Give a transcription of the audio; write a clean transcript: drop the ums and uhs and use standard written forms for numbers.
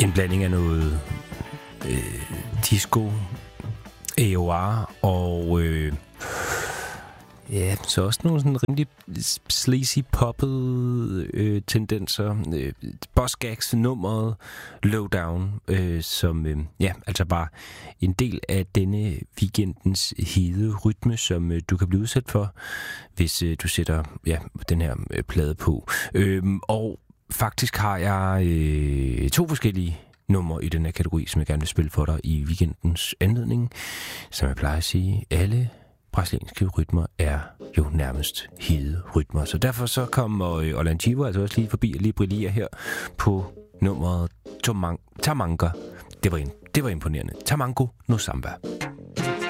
En blanding af noget disco, AOR og ja, så også nogle sådan rimelig sleazy poppede tendenser. Boss Gags nummeret Lowdown, som ja, altså var en del af denne weekendens hede rytme, som du kan blive udsat for, hvis du sætter den her plade på. Og faktisk har jeg 2 forskellige numre i den her kategori, som jeg gerne vil spille for dig i weekendens anledning. Som jeg plejer at sige, alle brasilianske rytmer er jo nærmest hede rytmer. Så derfor så kommer Orlando Chivo altså også lige forbi og lige brillerer her på nummeret Tamanga. Det var imponerende. Tamango no Samba.